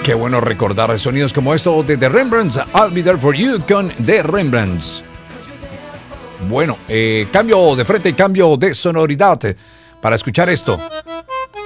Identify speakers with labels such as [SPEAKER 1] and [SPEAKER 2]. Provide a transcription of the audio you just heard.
[SPEAKER 1] Qué bueno recordar sonidos como esto de The Rembrandts. I'll Be There For You con The Rembrandts. Bueno, cambio de frente y cambio de sonoridad para escuchar esto.